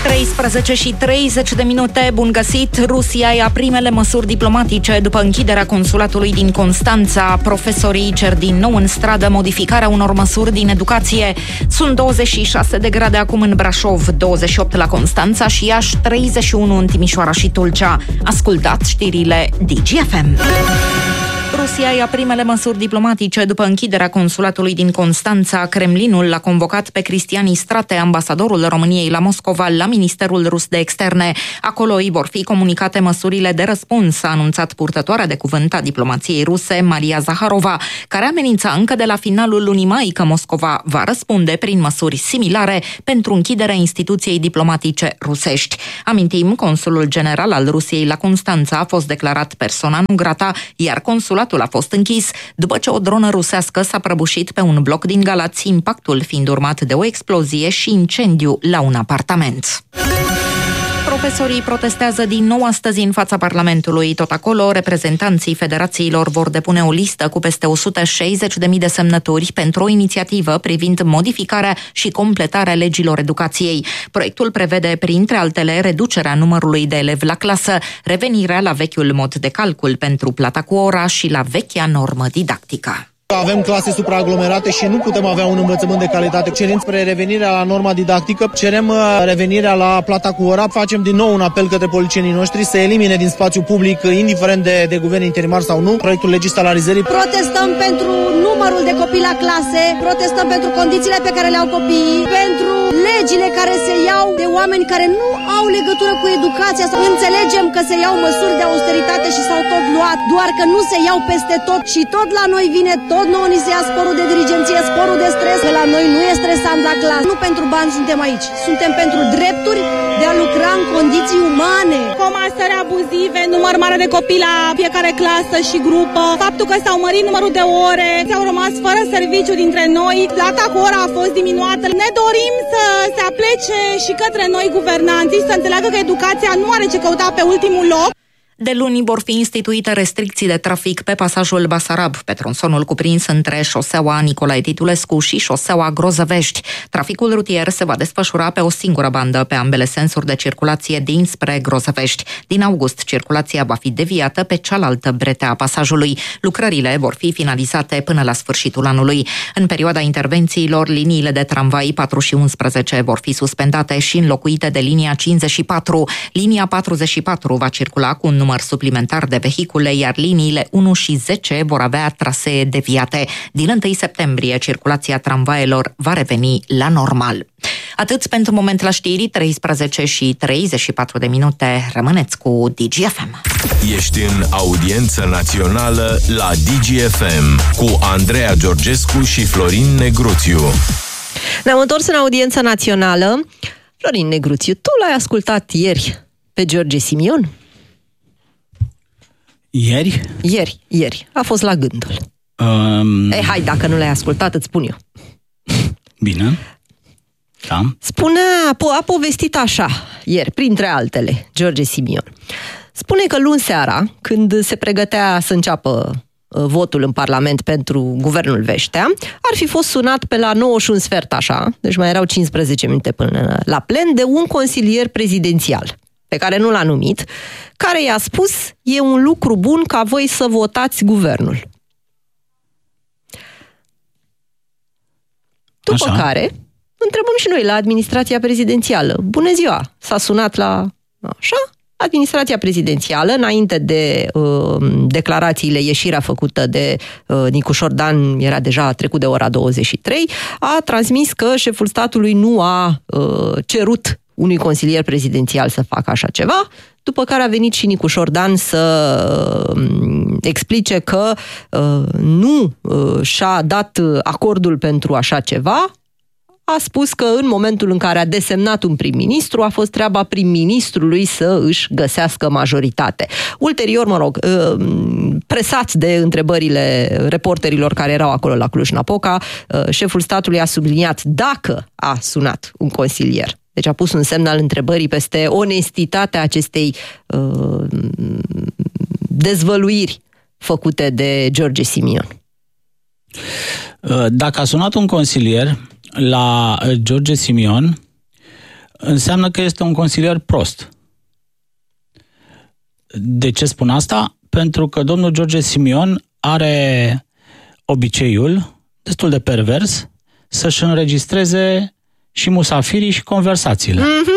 13:30, bun găsit! Rusia ia primele măsuri diplomatice după închiderea consulatului din Constanța. Profesorii cer din nou în stradă modificarea unor măsuri din educație. Sunt 26 de grade acum în Brașov, 28 la Constanța și Iași, 31 în Timișoara și Tulcea. Ascultați știrile DGFM. Rusia ia primele măsuri diplomatice după închiderea consulatului din Constanța. Kremlinul l-a convocat pe Cristian Istrate, ambasadorul României la Moscova, la Ministerul Rus de Externe. Acolo îi vor fi comunicate măsurile de răspuns, a anunțat purtătoarea de cuvânt a diplomației ruse, Maria Zaharova, care amenința încă de la finalul lunii mai că Moscova va răspunde prin măsuri similare pentru închiderea instituției diplomatice rusești. Amintim, consulul general al Rusiei la Constanța a fost declarat persoana non grata, iar consulatul a fost închis după ce o dronă rusească s-a prăbușit pe un bloc din Galați, impactul fiind urmat de o explozie și incendiu la un apartament. Profesorii protestează din nou astăzi în fața Parlamentului. Tot acolo, reprezentanții federațiilor vor depune o listă cu peste 160.000 de semnături pentru o inițiativă privind modificarea și completarea legilor educației. Proiectul prevede, printre altele, reducerea numărului de elevi la clasă, revenirea la vechiul mod de calcul pentru plata cu ora și la vechea normă didactică. Avem clase supraaglomerate și nu putem avea un învățământ de calitate. Cerem spre revenirea la norma didactică, cerem revenirea la plata cu ora, facem din nou un apel către policienii noștri să elimine din spațiu public, indiferent de guvern interimar sau nu, proiectul legii salarizării. Protestăm pentru numărul de copii la clase, protestăm pentru condițiile pe care le au copiii, pentru legile care se iau de oameni care nu au legătură cu educația. Înțelegem că se iau măsuri de austeritate și s-au tot luat, doar că nu se iau peste tot și tot la noi vine tot nouă ni se ia sporul de dirigenție, sporul de stres, că la noi nu e stresant la clasă. Nu pentru bani suntem aici, suntem pentru drepturi de a lucra în condiții umane. Comasări abuzive, număr mare de copii la fiecare clasă și grupă, faptul că s-au mărit numărul de ore, s-au rămas fără serviciu dintre noi, plata cu ora a fost diminuată. Ne dorim să se aplece și către noi guvernanții, să înțeleagă că educația nu are ce căuta pe ultimul loc. De luni vor fi instituite restricții de trafic pe pasajul Basarab, pe tronsonul cuprins între șoseaua Nicolae Titulescu și șoseaua Grozăvești. Traficul rutier se va desfășura pe o singură bandă pe ambele sensuri de circulație dinspre Grozăvești. Din august, circulația va fi deviată pe cealaltă brete a pasajului. Lucrările vor fi finalizate până la sfârșitul anului. În perioada intervențiilor, liniile de tramvai 4 și 11 vor fi suspendate și înlocuite de linia 54. Linia 44 va circula cu un număr suplimentar de vehicule, iar liniile 1 și 10 vor avea trasee deviate. Din 1 septembrie, circulația tramvaelor va reveni la normal. Atât pentru moment la știri, 13:34. Rămâneți cu DGFM. Ești în audiență națională la DGFM cu Andreea Georgescu și Florin Negruțiu. Ne-am întors în audiență națională. Florin Negruțiu, tu l-ai ascultat ieri pe George Simion? Ieri? Ieri. A fost la gândul. Hai, dacă nu l-ai ascultat, îți spun eu. Bine. Da. A povestit așa, ieri, printre altele, George Simion. Spune că luni seara, când se pregătea să înceapă votul în Parlament pentru guvernul Veștea, ar fi fost sunat pe la 9:15 așa, deci mai erau 15 minute până la plen, de un consilier prezidențial, pe care nu l-a numit, care i-a spus: e un lucru bun ca voi să votați guvernul. După care întrebăm și noi la administrația prezidențială: bună ziua, s-a sunat la așa? Administrația prezidențială, înainte de declarațiile, ieșirea făcută de Nicu Șordan, era deja trecut de ora 23, a transmis că șeful statului nu a cerut unui consilier prezidențial să facă așa ceva, după care a venit și Nicu Șordan să explice că nu și-a dat acordul pentru așa ceva. A spus că în momentul în care a desemnat un prim-ministru, a fost treaba prim-ministrului să își găsească majoritate. Ulterior, presați de întrebările reporterilor care erau acolo la Cluj-Napoca, șeful statului a subliniat dacă a sunat un consilier. Deci a pus un semn al întrebării peste onestitatea acestei dezvăluiri făcute de George Simion. Dacă a sunat un consilier la George Simion, înseamnă că este un consilier prost. De ce spun asta? Pentru că domnul George Simion are obiceiul destul de pervers să-și înregistreze și musafirii și conversațiile.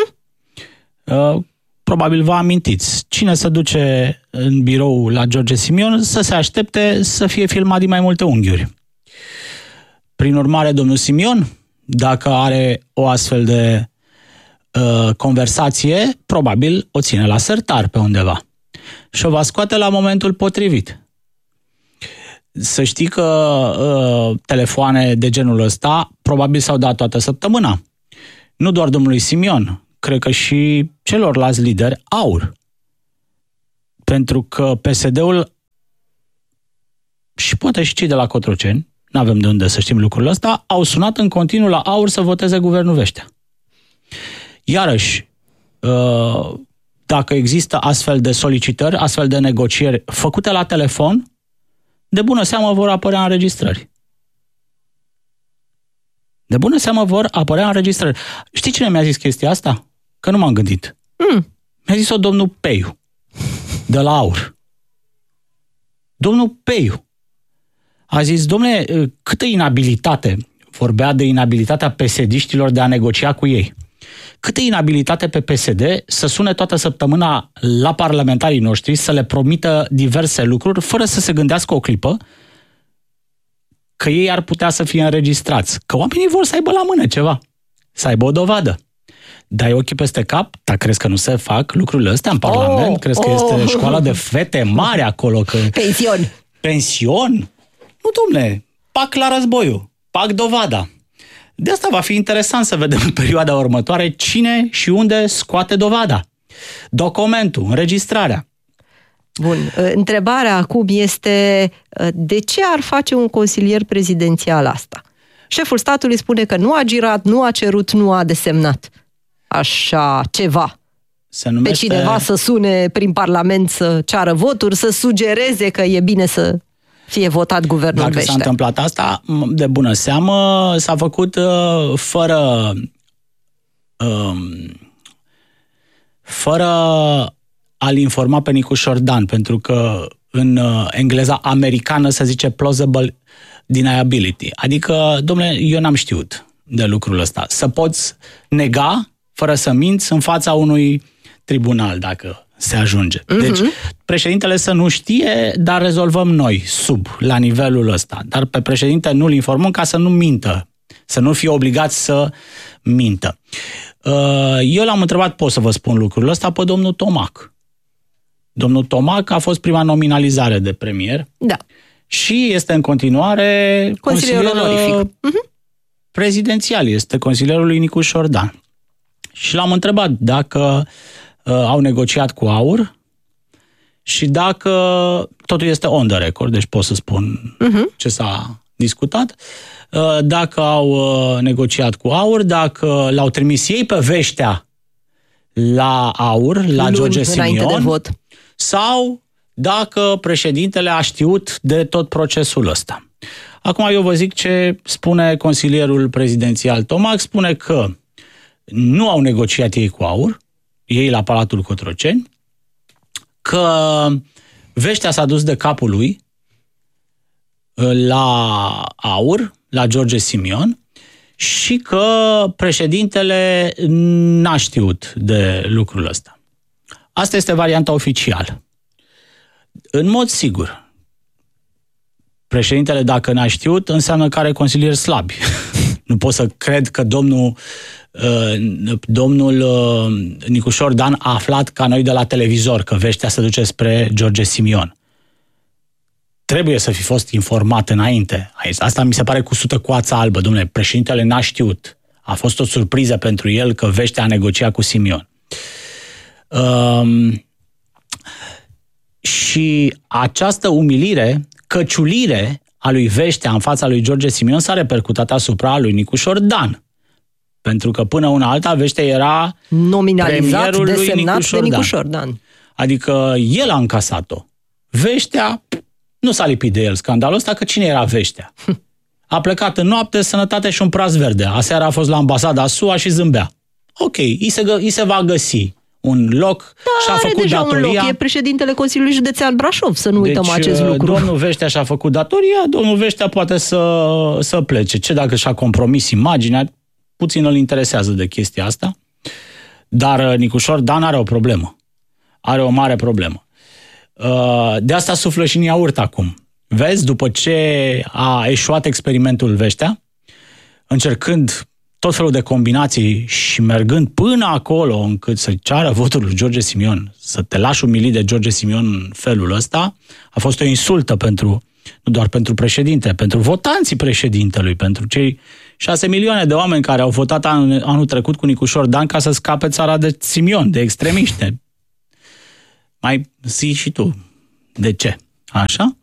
Probabil vă amintiți. Cine se duce în birou la George Simion să se aștepte să fie filmat din mai multe unghiuri. Prin urmare, domnul Simion, dacă are o astfel de conversație, probabil o ține la sertar pe undeva și o va scoate la momentul potrivit. Să știi că telefoane de genul ăsta probabil s-au dat toată săptămâna. Nu doar domnului Simion, cred că și celorlalți lideri AUR. Pentru că PSD-ul și poate și cei de la Cotroceni, n-avem de unde să știm lucrurile astea, au sunat în continuu la AUR să voteze guvernul Veștea. Iarăși, dacă există astfel de solicitări, astfel de negocieri făcute la telefon, de bună seamă vor apărea înregistrări. De bună seamă vor apărea înregistrări. Știi cine mi-a zis chestia asta? Că nu m-am gândit. Mi-a zis-o domnul Peiu, de la AUR. Domnul Peiu a zis, dom'le, câtă inabilitate, vorbea de inabilitatea PSD-știlor de a negocia cu ei. Câtă inabilitate pe PSD să sune toată săptămâna la parlamentarii noștri să le promită diverse lucruri fără să se gândească o clipă că ei ar putea să fie înregistrați. Că oamenii vor să aibă la mână ceva, să aibă o dovadă. Dai ochii peste cap, dar crezi că nu se fac lucrurile astea în Parlament? Crezi că este școala de fete mari acolo? Că... Pension. Pension? Nu, dom'le, pac la războiul, pac dovada. De asta va fi interesant să vedem în perioada următoare cine și unde scoate dovada. Documentul, înregistrarea. Bun. Întrebarea acum este de ce ar face un consilier prezidențial asta? Șeful statului spune că nu a girat, nu a cerut, nu a desemnat așa ceva. Se numește... Pe cineva să sune prin Parlament să ceară voturi, să sugereze că e bine să fie votat guvernul Veștea. Dacă s-a întâmplat asta, de bună seamă, s-a făcut fără a-l informa pe Nicușor Dan, pentru că în engleza americană se zice plausible deniability. Adică, dom'le, eu n-am știut de lucrul ăsta. Să poți nega fără să minți în fața unui tribunal, dacă se ajunge. Deci, președintele să nu știe, dar rezolvăm noi, la nivelul ăsta. Dar pe președinte nu-l informăm ca să nu mintă, să nu fie obligat să mintă. Eu l-am întrebat, pot să vă spun lucrul ăsta, pe domnul Tomac. Domnul Tomac a fost prima nominalizare de premier. Da. Și este în continuare consilier onorific. Prezidențial, este consilierul lui Nicușor Dan. Și l-am întrebat dacă au negociat cu AUR și dacă totul este on the record, deci pot să spun ce s-a discutat, dacă au negociat cu AUR, dacă l-au trimis ei pe Veștea la AUR, la George Simion, sau dacă președintele a știut de tot procesul ăsta. Acum eu vă zic ce spune consilierul prezidențial Tomac, spune că nu au negociat ei cu AUR, ei la Palatul Cotroceni, că Veștea s-a dus de capul lui la AUR, la George Simion, și că președintele n-a știut de lucrul ăsta. Asta este varianta oficială. În mod sigur, președintele, dacă n-a știut, înseamnă că are consilieri slabi. Nu pot să cred că domnul Nicușor Dan a aflat ca noi de la televizor că Veștea se duce spre George Simion. Trebuie să fi fost informat înainte. Asta mi se pare cu sută coața albă. Dom'le, președintele n-a știut. A fost o surpriză pentru el că Veștea a negociat cu Simion. Și această umilire, căciulire a lui Veștea în fața lui George Simion s-a repercutat asupra lui Nicușor Dan. Pentru că până una alta Veștea era nominalizat, premierul lui Nicușor Dan. Adică el a încasat-o. Veștea nu s-a lipit de el scandalul ăsta, că cine era Veștea? A plecat în noapte, sănătate și un praz verde. Aseară a fost la ambasada SUA și zâmbea. ok, îi se va găsi un loc și-a făcut datoria. Un loc. E președintele Consiliului Județean Brașov, să nu uităm acest lucru. Domnul Veștea și-a făcut datoria, domnul Veștea poate să plece. Ce dacă și-a compromis imaginea? Puțin îl interesează de chestia asta. Dar Nicușor Dan are o problemă. Are o mare problemă. De asta suflă și în iaurt acum. Vezi, după ce a eșuat experimentul Veștea, încercând tot felul de combinații și mergând până acolo încât să ceară votul lui George Simion, să te lași umilit de George Simion în felul ăsta, a fost o insultă nu doar pentru președinte, pentru votanții președintelui, pentru cei 6 milioane de oameni care au votat anul trecut cu Nicușor Dan ca să scape țara de Simion, de extremiști. Mai zici și tu de ce? Așa?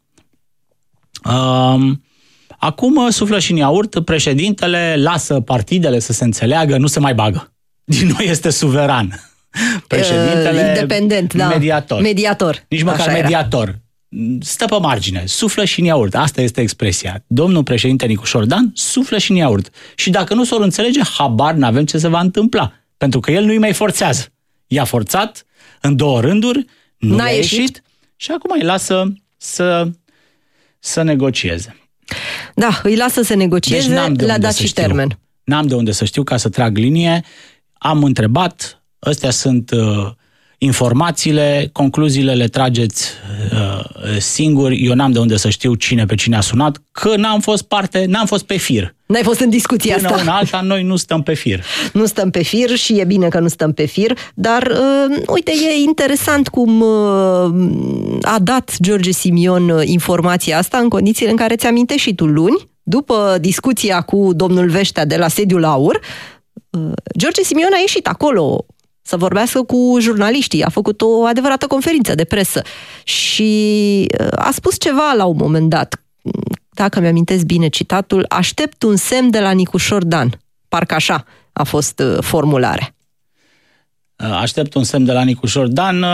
Acum suflă și în iaurt, președintele lasă partidele să se înțeleagă, nu se mai bagă. Din nou este suveran. Președintele independent, mediator. Nici măcar mediator. Stă pe margine, suflă și în iaurt. Asta este expresia. Domnul președinte Nicușor Dan suflă și în iaurt. Și dacă nu s-or înțelege, habar n-avem ce se va întâmpla. Pentru că el nu-i mai forțează. I-a forțat în 2 rânduri, n-a ieșit și acum îi lasă să negocieze. Da, îi lasă să negocieze, deci le-a dat și termen. N-am de unde să știu ca să trag linie. Am întrebat, astea sunt informațiile, concluziile le trageți singuri. Eu n-am de unde să știu cine pe cine a sunat, că n-am fost pe fir. N-ai fost în discuția asta. Până una alta, noi nu stăm pe fir. Nu stăm pe fir și e bine că nu stăm pe fir, dar uite, e interesant cum a dat George Simion informația asta în condițiile în care ți amintești și tu luni, după discuția cu domnul Veștea de la Sediul Aur, George Simion a ieșit acolo să vorbească cu jurnaliștii, a făcut o adevărată conferință de presă și a spus ceva la un moment dat, dacă mi-amintesc bine citatul, aștept un semn de la Nicușor Dan. Parcă așa a fost formularea. Aștept un semn de la Nicușor Dan.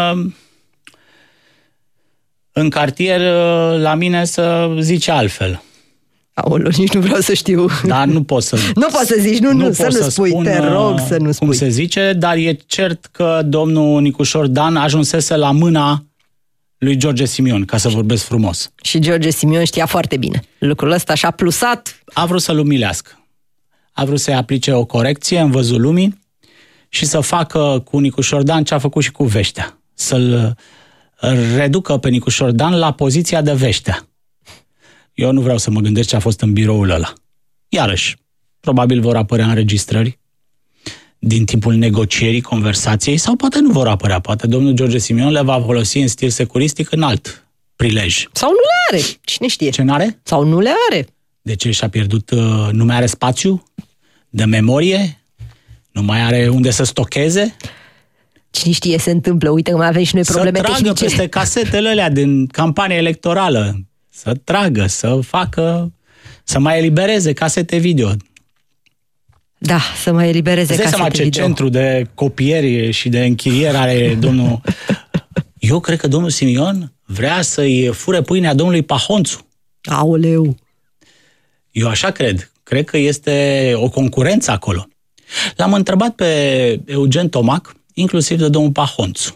În cartier, la mine să zice altfel. Aoleu, nici nu vreau să știu. Dar nu pot să... Nu poți să zici, să nu spui, te rog să nu spui. Cum se zice, dar e cert că domnul Nicușor Dan ajunsese la mâna lui George Simion, ca să vorbesc frumos. Și George Simion știa foarte bine lucrul ăsta și a plusat. A vrut să-l umilească. A vrut să-i aplice o corecție în văzul lumii și să facă cu Nicușor Dan ce a făcut și cu Veștea. Să-l reducă pe Nicușor Dan la poziția de Veștea. Eu nu vreau să mă gândesc ce a fost în biroul ăla. Iarăși, probabil vor apărea înregistrări din timpul negocierii, conversației, sau poate nu vor apărea. Poate domnul George Simion le va folosi în stil securistic în alt prilej. Sau nu le are, cine știe. Ce n-are? Sau nu le are. De ce și-a pierdut, nu mai are spațiu de memorie? Nu mai are unde să stocheze? Cine știe, se întâmplă. Uite că mai avem și noi probleme tehnice. Să tragă peste casetele alea din campania electorală. Să tragă, să facă, să mai elibereze casete video. Da, să mai elibereze casete video. Ce centru de copiere și de închiriere are domnul... Eu cred că domnul Simion vrea să-i fure pâinea domnului Pahonțu. Aoleu! Eu așa cred. Cred că este o concurență acolo. L-am întrebat pe Eugen Tomac, inclusiv de domnul Pahonțu.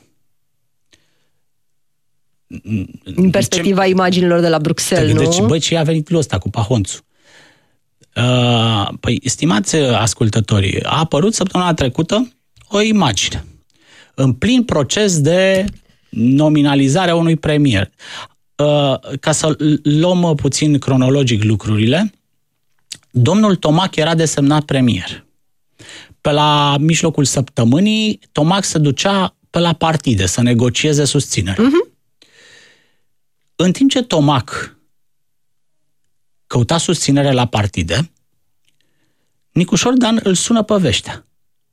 În perspectiva imaginilor de la Bruxelles, deci, nu? Băi, ce a venit lui ăsta cu Pahonțu? Păi, stimați ascultătorii, a apărut săptămâna trecută o imagine în plin proces de nominalizare a unui premier. Ca să luăm puțin cronologic lucrurile, domnul Tomac era desemnat premier. Pe la mijlocul săptămânii, Tomac se ducea pe la partide să negocieze susținere. În timp ce Tomac căuta susținere la partide, Nicușor Dan îl sună pe Veștea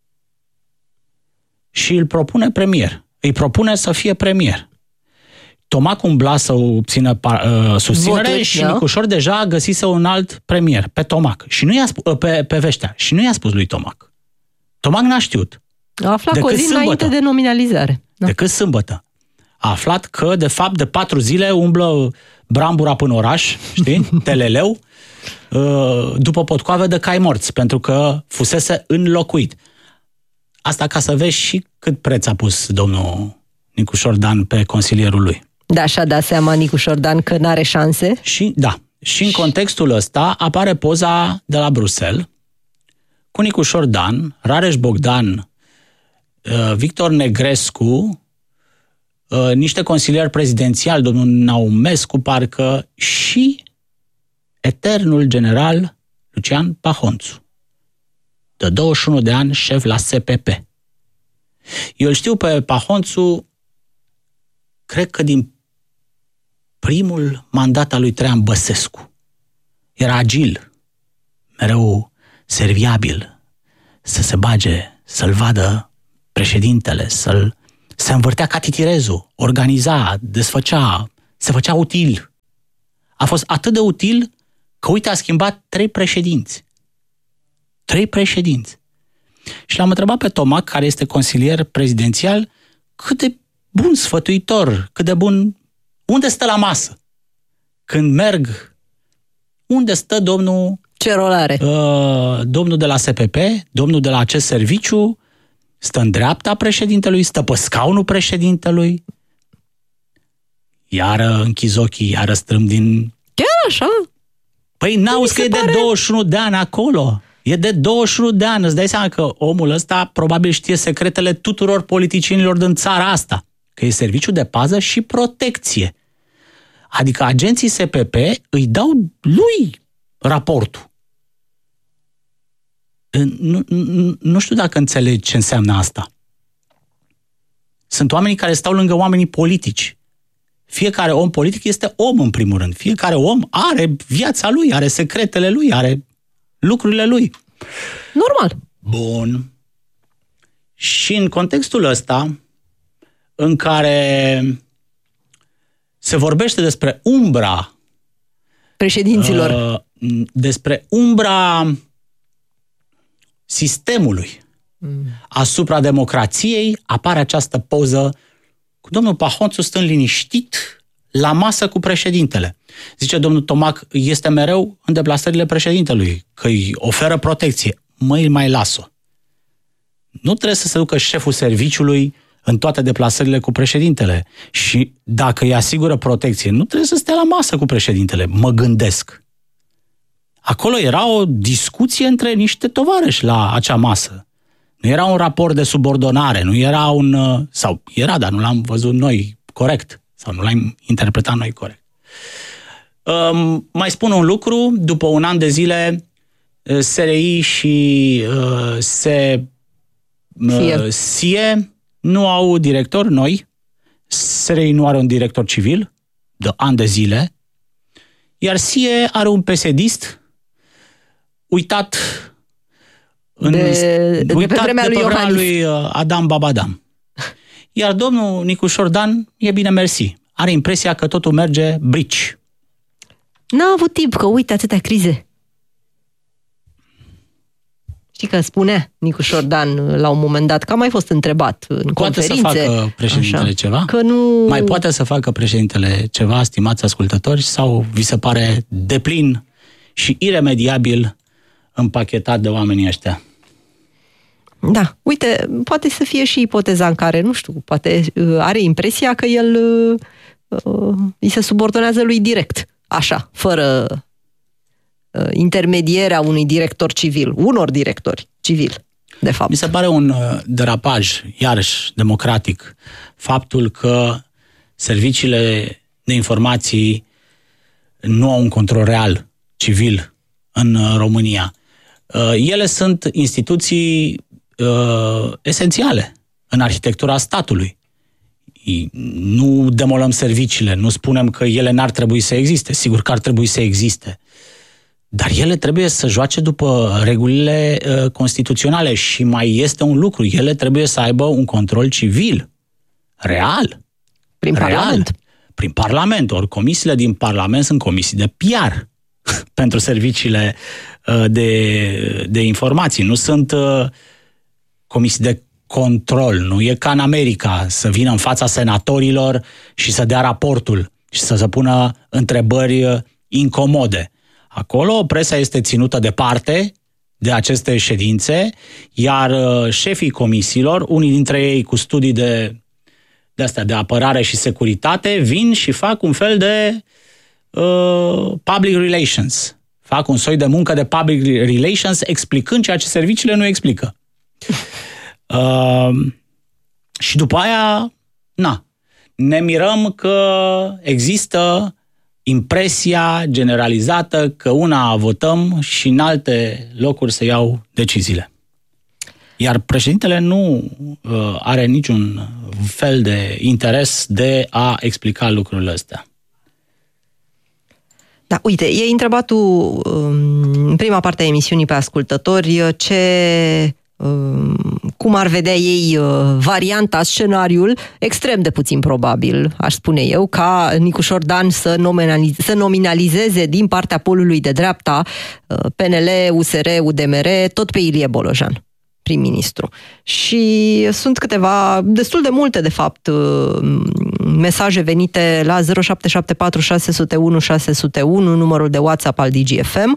și îl propune premier. Îi propune să fie premier. Tomac umbla să obțină susținere voturi, și Nicușor deja găsise un alt premier, pe Tomac. Și nu pe Veștea. Și nu i-a spus lui Tomac. Tomac n-a știut. A aflat cu o zi înainte de nominalizare. Decât sâmbătă. A aflat că, de fapt, de 4 zile umblă brambura până oraș, știi? Teleleu, după potcoave de cai morți, pentru că fusese înlocuit. Asta ca să vezi și cât preț a pus domnul Nicușor Dan pe consilierul lui. Da, și-a dat seama Nicușor Dan că n-are șanse? Și în contextul ăsta apare poza de la Bruxelles cu Nicușor Dan, Rareș Bogdan, Victor Negrescu, niște consilieri prezidențiali, domnul Naumescu, parcă, și eternul general Lucian Pahonțu, de 21 de ani, șef la SPP. Eu îl știu pe Pahonțu, cred că din primul mandat al lui Traian Băsescu. Era agil, mereu serviabil, să se bage, să-l vadă președintele, se învârtea ca titirezul, organiza, desfăcea, se făcea util. A fost atât de util că, uite, a schimbat 3 președinți. 3 președinți. Și l-am întrebat pe Tomac, care este consilier prezidențial, cât de bun sfătuitor, cât de bun, unde stă la masă? Când merg, unde stă domnul... Ce rol are? Domnul de la SPP, domnul de la acest serviciu, stă în dreapta președintelui, stă pe scaunul președintelui, iară închizi ochii, iară strâm din... Chiar așa? Păi n-auzi că e de 21 de ani acolo. E de 21 de ani. Îți dai seama că omul ăsta probabil știe secretele tuturor politicienilor din țara asta. Că e serviciu de pază și protecție. Adică agenții SPP îi dau lui raportul. Nu știu dacă înțelegi ce înseamnă asta. Sunt oamenii care stau lângă oamenii politici. Fiecare om politic este om, în primul rând. Fiecare om are viața lui, are secretele lui, are lucrurile lui. Normal. Bun. Și în contextul ăsta, în care se vorbește despre umbra președinților, despre umbra sistemului asupra democrației, apare această poză cu domnul Pahonțu stând liniștit la masă cu președintele. Zice domnul Tomac, este mereu în deplasările președintelui, că îi oferă protecție. Îi mai las-o. Nu trebuie să se ducă șeful serviciului în toate deplasările cu președintele. Și dacă îi asigură protecție, nu trebuie să stea la masă cu președintele. Mă gândesc. Acolo era o discuție între niște tovarăși la acea masă. Nu era un raport de subordonare, nu era un... sau era, dar nu l-am văzut noi corect. Sau nu l-am interpretat noi corect. Mai spun un lucru, după un an de zile SRI și SIE nu au directori noi. SRI nu are un director civil de ani de zile, iar SIE are un PSD-ist uitat de pe vremea lui Adam Babadam. Iar domnul Nicușor Dan e bine mersi. Are impresia că totul merge brici. N-a avut timp, că uite atâtea crize. Știi că spunea Nicușor Dan la un moment dat, că a mai fost întrebat în conferințe. Poate să facă președintele așa, ceva? Că nu... Mai poate să facă președintele ceva, stimați ascultători, sau vi se pare deplin și iremediabil împachetat de oamenii ăștia? Da, uite, poate să fie și ipoteza în care, nu știu, poate are impresia că el îi se subordonează lui direct, așa, fără intermedierea unui director civil, unor directori civili, de fapt. Mi se pare un derapaj, iarăși, democratic, faptul că serviciile de informații nu au un control real, civil, în România. Ele sunt instituții esențiale în arhitectura statului. Nu demolăm serviciile, nu spunem că ele n-ar trebui să existe, sigur că ar trebui să existe, dar ele trebuie să joace după regulile constituționale și mai este un lucru, ele trebuie să aibă un control civil, real. Prin Parlament. Prin Parlament, ori comisiile din Parlament sunt comisii de PR pentru serviciile de informații, nu sunt comisii de control, nu e ca în America să vină în fața senatorilor și să dea raportul și să se pună întrebări incomode. Acolo presa este ținută departe, de aceste ședințe, iar șefii comisiilor, unii dintre ei cu studii de apărare și securitate, vin și fac un fel de public relations. Fac un soi de muncă de public relations explicând ceea ce serviciile nu explică. Și după aia, ne mirăm că există impresia generalizată că una votăm și în alte locuri se iau deciziile. Iar președintele nu are niciun fel de interes de a explica lucrurile astea. Da, uite, e întrebat tu în prima parte a emisiunii pe ascultători cum ar vedea ei varianta, scenariul, extrem de puțin probabil, aș spune eu, ca Nicușor Dan să nominalizeze din partea polului de dreapta PNL, USR, UDMR, tot pe Ilie Bolojan, prim-ministru. Și sunt câteva, destul de multe, de fapt, mesaje venite la 0774 601 601, numărul de WhatsApp al DGFM.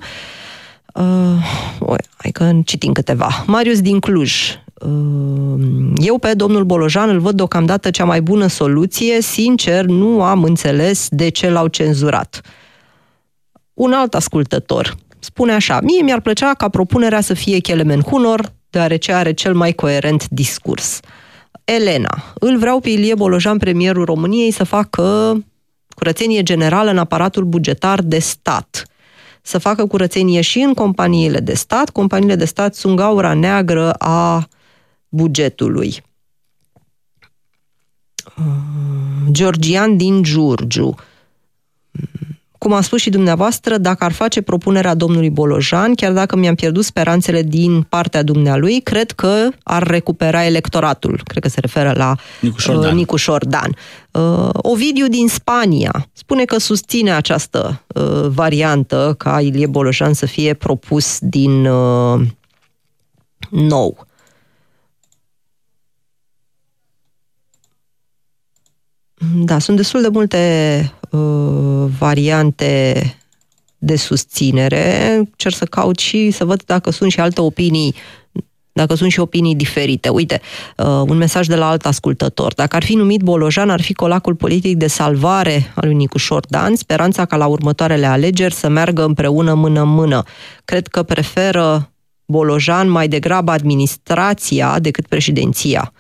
Hai că citim câteva. Marius din Cluj. Eu pe domnul Bolojan îl văd deocamdată cea mai bună soluție. Sincer, nu am înțeles de ce l-au cenzurat. Un alt ascultător spune așa: mie mi-ar plăcea ca propunerea să fie Kelemen Hunor, deoarece are cel mai coerent discurs. Elena: îl vreau pe Ilie Bolojan, premierul României, să facă curățenie generală în aparatul bugetar de stat. Să facă curățenie și în companiile de stat. Companiile de stat sunt gaura neagră a bugetului. Georgian din Giurgiu: cum a spus și dumneavoastră, dacă ar face propunerea domnului Bolojan, chiar dacă mi-am pierdut speranțele din partea dumnealui, cred că ar recupera electoratul. Cred că se referă la Nicușor Dan. Ovidiu din Spania spune că susține această variantă ca Ilie Bolojan să fie propus din nou. Da, sunt destul de multe variante de susținere. Cer să caut și să văd dacă sunt și alte opinii, dacă sunt și opinii diferite. Uite, un mesaj de la alt ascultător. Dacă ar fi numit Bolojan, ar fi colacul politic de salvare al lui Nicușor Dan, speranța ca la următoarele alegeri să meargă împreună mână-mână. Cred că preferă Bolojan mai degrabă administrația decât președinția.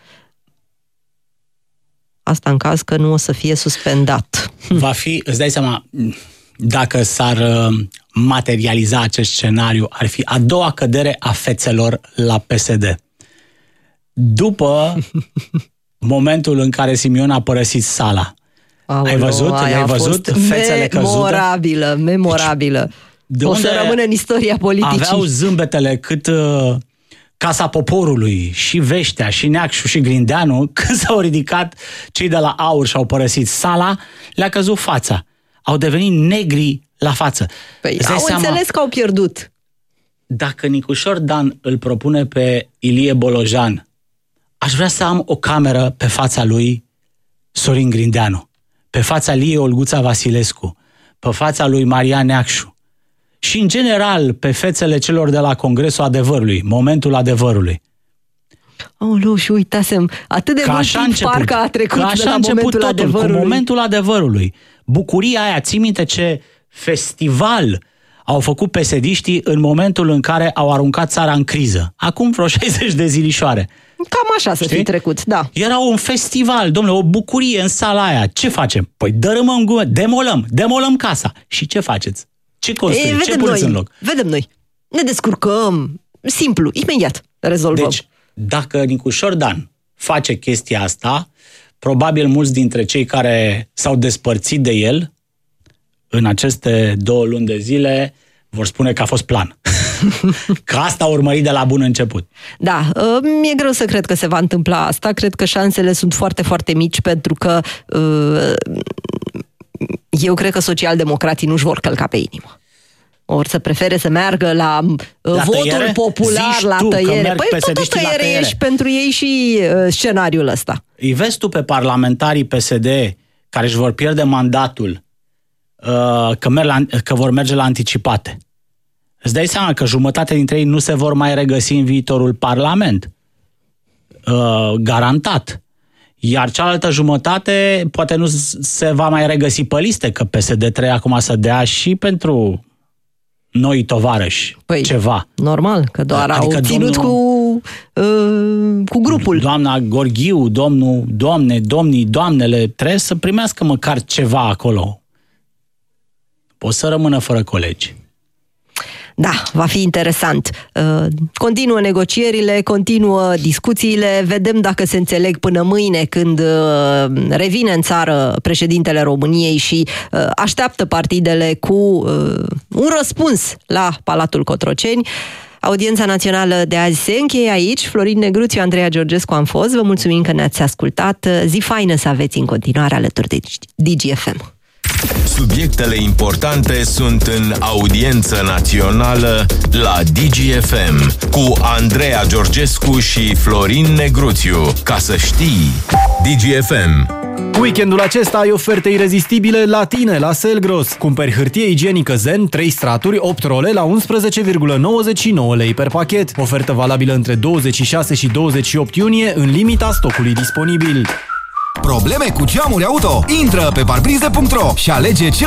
Asta în caz că nu o să fie suspendat. Va fi, îți dai seama, dacă s-ar materializa acest scenariu, ar fi a doua cădere a fețelor la PSD. După momentul în care Simion a părăsit sala. Ai văzut? Ai văzut fețele căzute? Memorabilă. De o să rămână în istoria politicii. Aveau zâmbetele cât Casa Poporului, și Veștea, și Neacșu, și Grindeanu, când s-au ridicat cei de la AUR și au părăsit sala, le-a căzut fața. Au devenit negri la față. Păi au înțeles că au pierdut. Dacă Nicușor Dan îl propune pe Ilie Bolojan, aș vrea să am o cameră pe fața lui Sorin Grindeanu, pe fața lui Olguța Vasilescu, pe fața lui Marian Neacșu și, în general, pe fețele celor de la Congresul Adevărului, momentul adevărului. Aoleu, și uitasem, atât de mult timp parcă a trecut de la momentul adevărului. Cu momentul adevărului. Bucuria aia, ții minte ce festival au făcut pesediștii în momentul în care au aruncat țara în criză. Acum vreo 60 de zilișoare. Cam așa să fi trecut, da. Era un festival, domnule, o bucurie în sala aia. Ce facem? Păi dărâmăm gume, demolăm casa. Și ce faceți? Ce construim? Ce puneți în loc? Vedem noi. Ne descurcăm. Simplu, imediat rezolvăm. Deci, dacă Nicușor Dan face chestia asta, probabil mulți dintre cei care s-au despărțit de el în aceste 2 luni de zile vor spune că a fost plan. Că asta a urmărit de la bun început. Da, mi-e greu să cred că se va întâmpla asta. Cred că șansele sunt foarte, foarte mici, pentru că eu cred că socialdemocrații nu-și vor călca pe inimă. Ori să prefere să meargă la votul tăiere? Popular, la tăiere. Păi tot tăiere ești pentru ei și scenariul ăsta. Îi vezi tu pe parlamentarii PSD care își vor pierde mandatul că vor merge la anticipate. Îți dai seama că jumătate dintre ei nu se vor mai regăsi în viitorul Parlament. Garantat. Iar cealaltă jumătate poate nu se va mai regăsi pe liste, că PSD3 acum să dea și pentru noi tovarăși ceva. Normal, că doar adică au ținut cu grupul. Doamna Gorghiu, doamnele, trebuie să primească măcar ceva acolo. Pot să rămână fără colegi. Da, va fi interesant. Continuă negocierile, continuă discuțiile, vedem dacă se înțeleg până mâine când revine în țară președintele României și așteaptă partidele cu un răspuns la Palatul Cotroceni. Audiența națională de azi se încheie aici. Florin Negruțiu, Andreea Georgescu am fost. Vă mulțumim că ne-ați ascultat. Zi faină să aveți în continuare alături de DGFM. Subiectele importante sunt în audiență națională la DGFM cu Andreea Georgescu și Florin Negruțiu. Ca să știi, DGFM. Weekendul acesta ai oferte irezistibile la tine, la Selgros. Cumperi hârtie igienică Zen, 3 straturi, 8 role la 11,99 lei per pachet. Ofertă valabilă între 26 și 28 iunie, în limita stocului disponibil. Probleme cu geamuri auto? Intră pe parbrize.ro și alege